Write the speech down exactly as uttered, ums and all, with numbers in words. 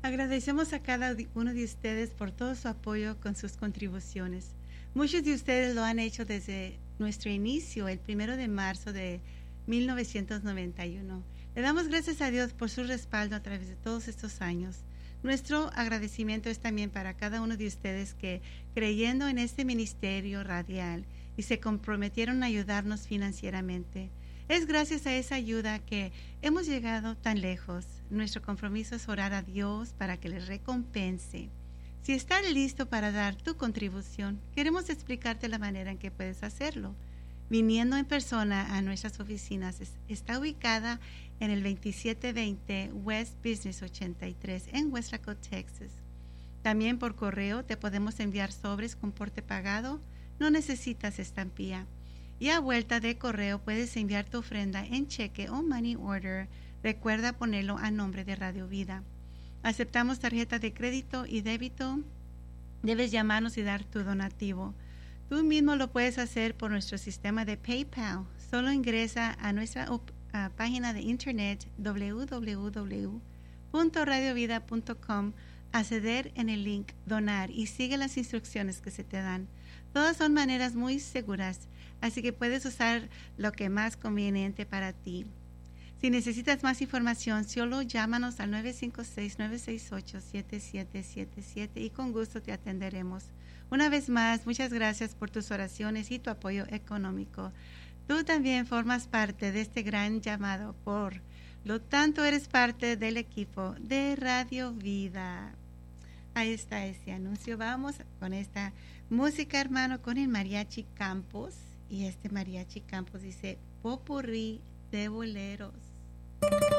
Agradecemos a cada uno de ustedes por todo su apoyo con sus contribuciones. Muchos de ustedes lo han hecho desde nuestro inicio, el primero de marzo de mil novecientos noventa y uno. Le damos gracias a Dios por su respaldo a través de todos estos años. Nuestro agradecimiento es también para cada uno de ustedes que, creyendo en este ministerio radial y se comprometieron a ayudarnos financieramente. Es gracias a esa ayuda que hemos llegado tan lejos. Nuestro compromiso es orar a Dios para que les recompense. Si estás listo para dar tu contribución, queremos explicarte la manera en que puedes hacerlo. Viniendo en persona a nuestras oficinas, está ubicada en el veintisiete veinte West Business ochenta y tres en Weslaco, Texas. También por correo te podemos enviar sobres con porte pagado. No necesitas estampilla. Y a vuelta de correo puedes enviar tu ofrenda en cheque o money order. Recuerda ponerlo a nombre de Radio Vida. Aceptamos tarjeta de crédito y débito. Debes llamarnos y dar tu donativo. Tú mismo lo puedes hacer por nuestro sistema de PayPal. Solo ingresa a nuestra uh, página de internet doble u doble u doble u punto radio vida punto com, acceder en el link Donar y sigue las instrucciones que se te dan. Todas son maneras muy seguras, así que puedes usar lo que más conveniente para ti. Si necesitas más información, solo llámanos al nueve cinco seis, nueve seis ocho, siete siete siete siete y con gusto te atenderemos. Una vez más, muchas gracias por tus oraciones y tu apoyo económico. Tú también formas parte de este gran llamado, por lo tanto eres parte del equipo de Radio Vida. Ahí está ese anuncio. Vamos con esta música, hermano, con el Mariachi Campos. Y este Mariachi Campos dice Popurrí de boleros.